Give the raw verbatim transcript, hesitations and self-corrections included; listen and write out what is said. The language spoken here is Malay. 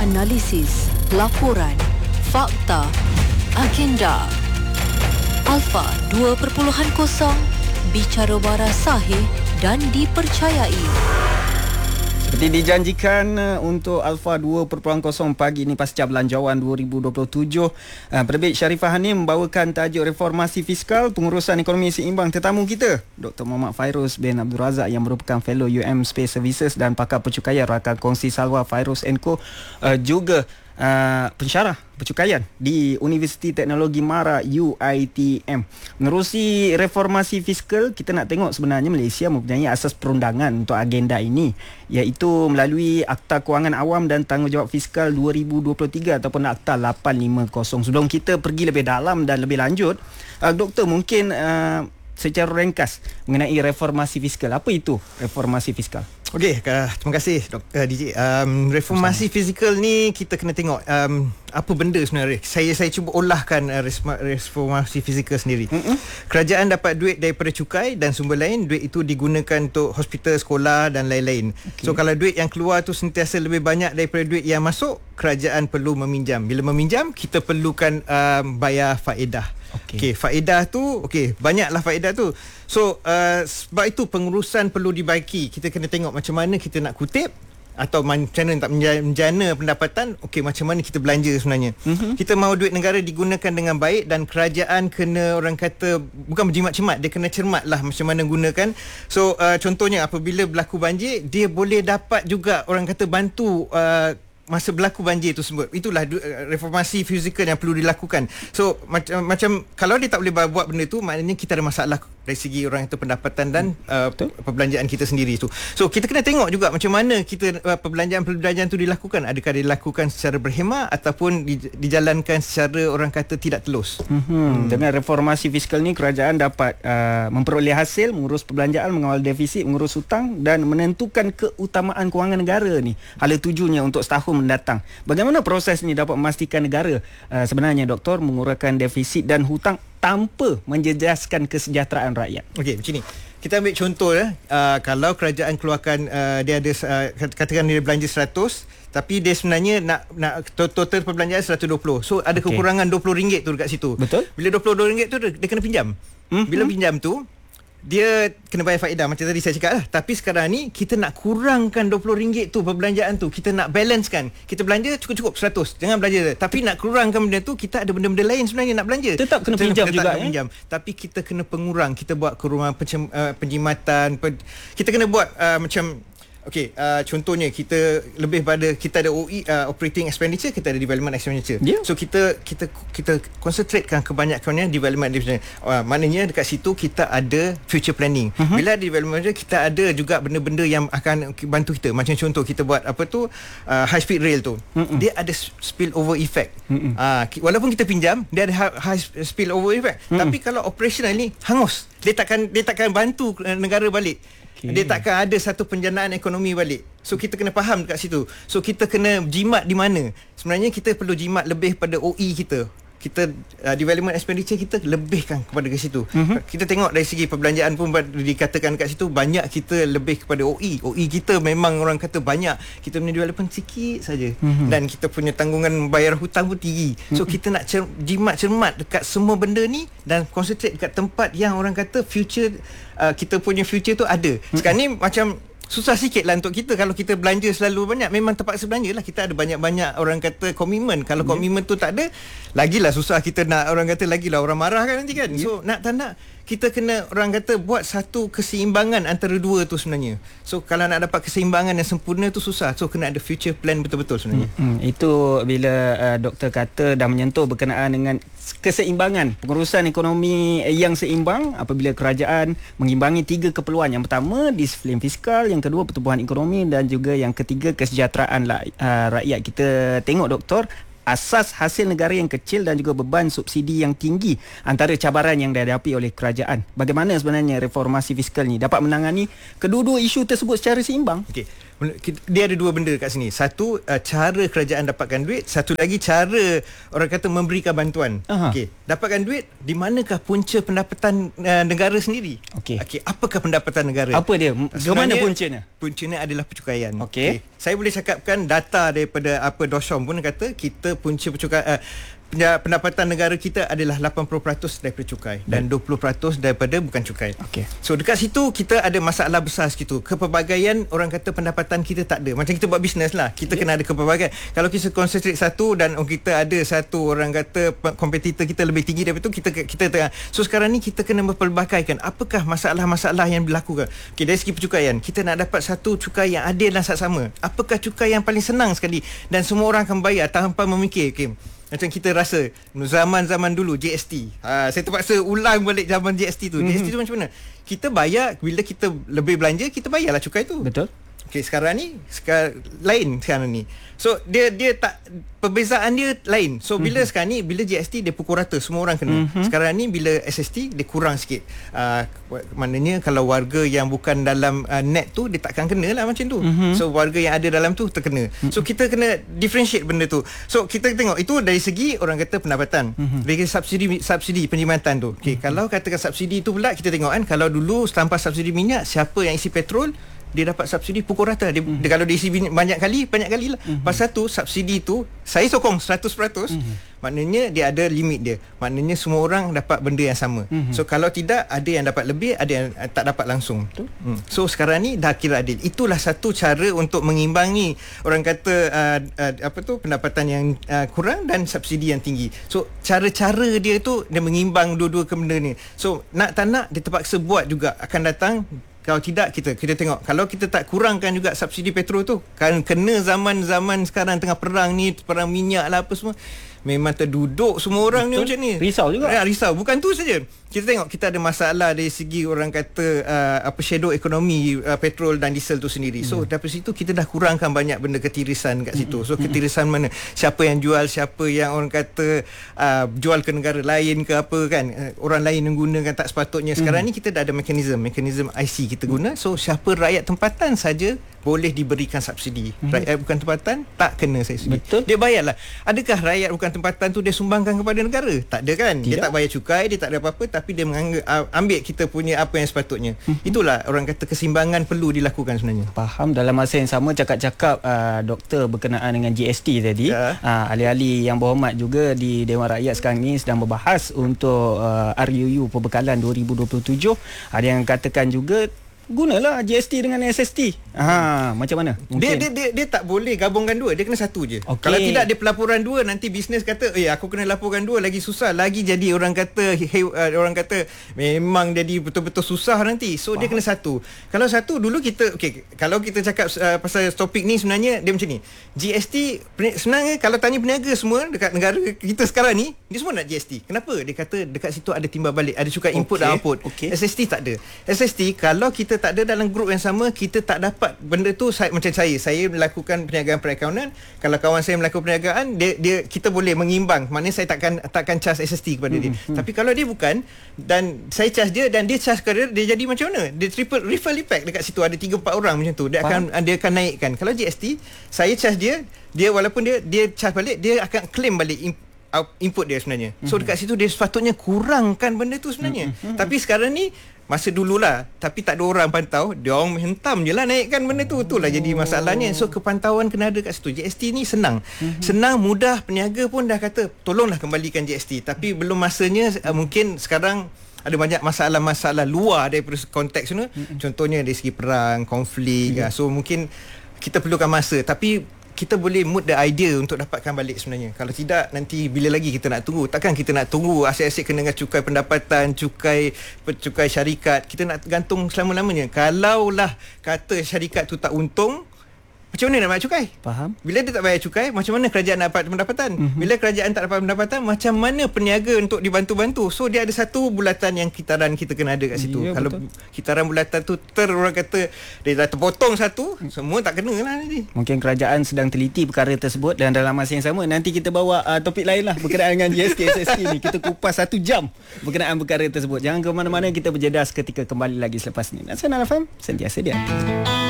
analisis, laporan, fakta, agenda. Alpha dua kosong, bicara wara sahih dan dipercayai. Seperti dijanjikan uh, untuk Alpha dua kosong pagi ini pasca belanjawan dua ribu dua puluh tujuh, uh, Penerbit Sharifah Hanim membawakan tajuk reformasi fiskal pengurusan ekonomi seimbang. Tetamu kita Doktor Muhammad Fairuz bin Abdul Razak yang merupakan Fellow U M Space Services dan pakar pencukaian rakan kongsi Salwa Fairuz and Co, uh, juga Uh, pensyarah pencukaian di Universiti Teknologi Mara U I T M. Menerusi reformasi fiskal, kita nak tengok sebenarnya Malaysia mempunyai asas perundangan untuk agenda ini, iaitu melalui Akta Kewangan Awam dan Tanggungjawab Fiskal dua ribu dua puluh tiga ataupun Akta lapan lima kosong. Sebelum kita pergi lebih dalam dan lebih lanjut, uh, Doktor mungkin uh, secara ringkas mengenai reformasi fiskal. Apa itu reformasi fiskal? Okey, uh, terima kasih Dok uh, D J. Um, reformasi fizikal ni kita kena tengok um, apa benda sebenarnya. Saya saya cuba olahkan uh, reformasi fizikal sendiri. Mm-hmm. Kerajaan dapat duit daripada cukai dan sumber lain. Duit itu digunakan untuk hospital, sekolah dan lain-lain. Okay. So kalau duit yang keluar tu sentiasa lebih banyak daripada duit yang masuk, kerajaan perlu meminjam. Bila meminjam, kita perlukan um, bayar faedah. Okey, okay, faedah tu okey, banyaklah faedah tu. So uh, sebab itu pengurusan perlu dibaiki. Kita kena tengok macam mana kita nak kutip atau macam mana tak menjana pendapatan. Okey, macam mana kita belanja sebenarnya. Mm-hmm. Kita mahu duit negara digunakan dengan baik dan kerajaan kena, orang kata, bukan berjimat-cimat, dia kena cermat lah macam mana gunakan. So uh, contohnya apabila berlaku banjir, dia boleh dapat juga, orang kata, bantu uh, masa berlaku banjir itu semua. Itulah reformasi fizikal yang perlu dilakukan. So macam macam kalau dia tak boleh buat benda tu, maknanya kita ada masalah dari segi orang itu pendapatan dan uh, perbelanjaan kita sendiri tu. So kita kena tengok juga macam mana kita uh, perbelanjaan-perbelanjaan tu dilakukan. Adakah dilakukan secara berhemah ataupun di, dijalankan secara, orang kata, tidak telus. Mm-hmm. Hmm. Dengan reformasi fiskal ni, kerajaan dapat uh, memperoleh hasil, mengurus perbelanjaan, mengawal defisit, mengurus hutang dan menentukan keutamaan kewangan negara ni. Hala tujunya untuk setahun mendatang. Bagaimana proses ni dapat memastikan negara uh, sebenarnya, Doktor, mengurangkan defisit dan hutang tanpa menjejaskan kesejahteraan rakyat? Okey, macam ni. Kita ambil contoh ya. Uh, kalau kerajaan keluarkan uh, dia ada uh, katakan dia belanja seratus, tapi dia sebenarnya nak nak total perbelanjaan seratus dua puluh. So ada okay. kekurangan dua puluh ringgit tu dekat situ. Betul? Bila dua puluh ringgit tu dia, dia kena pinjam. Mm-hmm. Bila pinjam tu dia kena bayar faedah macam tadi saya cakap lah. Tapi sekarang ni kita nak kurangkan dua puluh ringgit tu perbelanjaan tu. Kita nak balancekan. Kita belanja cukup-cukup seratus. Jangan belanja. Tapi nak kurangkan benda tu, kita ada benda-benda lain sebenarnya nak belanja. Tetap kena pinjam tetap juga kena pinjam. Eh? Tapi kita kena pengurang. Kita buat kerumahan pencem, uh, penjimatan. Pen, kita kena buat uh, macam Okey, uh, contohnya kita lebih pada, kita ada O E, uh, operating expenditure, kita ada development expenditure. Yeah. So kita kita kita concentratekan kebanyakannya development expenditure. Uh, maknanya dekat situ kita ada future planning. Uh-huh. Bila ada development, kita ada juga benda-benda yang akan bantu kita. Macam contoh kita buat apa tu, uh, high speed rail tu. Uh-uh. Dia ada spillover effect. Uh-uh. Uh, walaupun kita pinjam, dia ada high spillover effect. Uh-uh. Tapi kalau operational ni hangus, dia takkan dia takkan bantu negara balik. Okay. Dia takkan ada satu penjanaan ekonomi balik. So kita kena faham dekat situ. So kita kena jimat di mana. Sebenarnya kita perlu jimat lebih pada O E kita. Kita uh, development expenditure kita lebihkan kepada ke situ. Mm-hmm. Kita tengok dari segi perbelanjaan pun dikatakan kat situ banyak kita lebih kepada O E. O E kita memang orang kata banyak. Kita punya development sikit saja. Mm-hmm. Dan kita punya tanggungan bayar hutang pun tinggi. So mm-hmm. kita nak cer- jimat cermat dekat semua benda ni dan concentrate dekat tempat yang orang kata future, uh, kita punya future tu ada. Mm-hmm. Sekarang ni macam susah sikit lah untuk kita. Kalau kita belanja selalu banyak, memang terpaksa belanja lah. Kita ada banyak-banyak orang kata komitmen. Kalau yeah. komitmen tu tak ada, lagilah susah kita nak, orang kata lagilah orang marah kan nanti kan. Yeah. So nak tak nak, kita kena, orang kata, buat satu keseimbangan antara dua tu sebenarnya. So kalau nak dapat keseimbangan yang sempurna tu susah. So kena ada future plan betul-betul sebenarnya. Hmm, itu bila uh, doktor kata dah menyentuh berkenaan dengan keseimbangan pengurusan ekonomi yang seimbang apabila kerajaan mengimbangi tiga keperluan. Yang pertama, disiplin fiskal, yang kedua pertumbuhan ekonomi dan juga yang ketiga kesejahteraan uh, rakyat. Kita tengok, Doktor, asas hasil negara yang kecil dan juga beban subsidi yang tinggi antara cabaran yang dihadapi oleh kerajaan. Bagaimana sebenarnya reformasi fiskal ni dapat menangani kedua-dua isu tersebut secara seimbang? Okey. dia ada dua benda kat sini. Satu, uh, cara kerajaan dapatkan duit. Satu lagi, cara orang kata memberikan bantuan. Okey, dapatkan duit, di manakah punca pendapatan uh, negara sendiri? Okey. Okey, apakah pendapatan negara? Apa dia? Ke mana puncanya? Puncanya adalah pencukaian. Okey. Okay. Saya boleh cakapkan data daripada apa Doshom pun kata kita punca pencukaian uh, pendapatan negara kita adalah lapan puluh peratus daripada cukai dan dua puluh peratus daripada bukan cukai. Okey. So dekat situ kita ada masalah besar situ. Kepelbagaian orang kata pendapatan kita tak ada. Macam kita buat bisnes lah. Kita yeah. kena ada kepelbagaian. Kalau kita concentrate satu dan kita ada satu orang kata kompetitor kita lebih tinggi daripada itu, kita kita tengah. So sekarang ni kita kena berpelbagaikan. Apakah masalah-masalah yang berlaku? Okey, dari segi pencukaian, kita nak dapat satu cukai yang adil dan sama. Apakah cukai yang paling senang sekali dan semua orang akan bayar tanpa memikir? Okey. Macam kita rasa zaman-zaman dulu G S T. Ha, saya terpaksa ulang balik zaman G S T tu. Mm-hmm. G S T tu macam mana? Kita bayar bila kita lebih belanja, kita bayarlah cukai tu. Betul. Okey, sekarang ni sekarang lain sekarang ni. So dia dia tak, perbezaan dia lain. So bila mm-hmm. sekarang ni bila G S T dia pukul rata, semua orang kena. Mm-hmm. Sekarang ni bila S S T dia kurang sikit. Uh, maknanya kalau warga yang bukan dalam uh, net tu dia takkan kena lah macam tu. Mm-hmm. So warga yang ada dalam tu terkena. Mm-hmm. So kita kena differentiate benda tu. So kita tengok itu dari segi orang kata pendapatan. Mm-hmm. Dari subsidi subsidi penjimatan tu. Okey, mm-hmm. kalau katakan subsidi tu pula kita tengok kan, kalau dulu tanpa subsidi minyak, siapa yang isi petrol dia dapat subsidi pukul rata. Dia, mm-hmm. dia kalau dia isi banyak kali, banyak kali lah. Mm-hmm. Pasal tu subsidi tu saya sokong seratus peratus. Mm-hmm. Maknanya dia ada limit dia. Maknanya semua orang dapat benda yang sama. Mm-hmm. So kalau tidak, ada yang dapat lebih, ada yang tak dapat langsung. Mm. So sekarang ni dah kira adil. Itulah satu cara untuk mengimbangi orang kata uh, uh, apa tu pendapatan yang uh, kurang dan subsidi yang tinggi. So cara-cara dia tu dia mengimbang dua-dua benda ni. So nak tak nak dia terpaksa buat juga, akan datang. Kalau tidak, kita kita tengok, kalau kita tak kurangkan juga subsidi petrol tu, kan kena zaman-zaman sekarang tengah perang ni, perang minyak lah apa semua, memang terduduk semua orang. Betul. Ni macam ni. Risau juga. Ya, risau. Bukan tu saja. Kita tengok kita ada masalah dari segi orang kata uh, apa shadow ekonomi uh, petrol dan diesel tu sendiri. So hmm. dari situ kita dah kurangkan banyak benda ketirisan kat situ. So ketirisan mana? Siapa yang jual, siapa yang orang kata uh, jual ke negara lain ke apa kan? Uh, orang lain yang gunakan tak sepatutnya. Sekarang hmm. ni kita dah ada mekanisme, mekanisme I C kita guna. So siapa rakyat tempatan saja boleh diberikan subsidi. Hmm. Rakyat bukan tempatan tak kena subsidi. Betul. Dia bayarlah. Adakah rakyat bukan tempatan tu dia sumbangkan kepada negara? Tak ada kan? Tidak. Dia tak bayar cukai, dia tak ada apa-apa, tapi dia menganggap ambil kita punya apa yang sepatutnya. Hmm. Itulah orang kata keseimbangan perlu dilakukan sebenarnya. Faham. Dalam masa yang sama cakap-cakap uh, doktor berkenaan dengan G S T tadi, ya. uh, ahli-ahli yang berhormat juga di Dewan Rakyat sekarang ni sedang berbahas untuk uh, R U U Perbekalan dua ribu dua puluh tujuh. Ada yang katakan juga gunalah G S T dengan S S T. Ha, macam mana? Dia, dia dia dia tak boleh gabungkan dua, dia kena satu je. Okay. Kalau tidak dia pelaporan dua, nanti bisnes kata, "Eh, aku kena laporkan dua, lagi susah, lagi jadi orang kata hey, uh, orang kata memang jadi betul-betul susah nanti." So Faham. Dia kena satu. Kalau satu dulu kita okey, kalau kita cakap uh, pasal topik ni sebenarnya dia macam ni. G S T sebenarnya kalau tanya peniaga semua dekat negara kita sekarang ni, dia semua nak G S T. Kenapa? Dia kata dekat situ ada timbal balik, ada cukai input okay. dan output. Okay. S S T tak ada. S S T kalau kita tak ada dalam grup yang sama, kita tak dapat benda tu. Saya, macam saya saya melakukan perniagaan perakaunan, kalau kawan saya melakukan perniagaan, dia dia kita boleh mengimbang, maknanya saya takkan takkan charge S S T kepada hmm, dia hmm. Tapi kalau dia bukan dan saya charge dia dan dia charge kepada dia, dia jadi macam mana? Dia triple ripple effect dekat situ, ada tiga empat orang macam tu, dia Faham? akan dia akan naikkan. Kalau G S T saya charge dia, dia walaupun dia dia charge balik, dia akan claim balik input dia sebenarnya. So dekat situ dia sepatutnya kurangkan benda tu sebenarnya. Mm-hmm. Tapi sekarang ni masa dululah, tapi tak ada orang pantau, dia orang hentam je lah naikkan benda tu. Itulah jadi masalahnya. So kepantauan kena ada kat situ. G S T ni senang. Mm-hmm. Senang, mudah. Peniaga pun dah kata tolonglah kembalikan G S T. Tapi belum masanya. uh, Mungkin sekarang ada banyak masalah-masalah luar daripada konteks ni. Mm-hmm. Contohnya dari segi perang, konflik. Mm-hmm. So mungkin kita perlukan masa. Tapi kita boleh mood the idea untuk dapatkan balik sebenarnya. Kalau tidak, nanti bila lagi kita nak tunggu? Takkan kita nak tunggu asyik-asyik kena dengan cukai pendapatan, cukai cukai syarikat. Kita nak gantung selama-lamanya. Kalaulah kata syarikat tu tak untung, macam mana nak bayar cukai? Faham. Bila dia tak bayar cukai, macam mana kerajaan nak dapat pendapatan? Mm-hmm. Bila kerajaan tak dapat pendapatan, macam mana peniaga untuk dibantu-bantu? So dia ada satu bulatan yang kitaran kita kena ada kat situ. Ya, kalau betul. Kitaran bulatan tu ter orang kata dia dah terpotong satu, semua tak kena lah nanti. Mungkin kerajaan sedang teliti perkara tersebut, dan dalam masa yang sama nanti kita bawa uh, topik lain lah berkenaan dengan G S T S S T ni. Kita kupas satu jam berkenaan perkara tersebut. Jangan ke mana-mana, kita berjeda seketika, kembali lagi selepas ni. Nasional F M, sentiasa dia.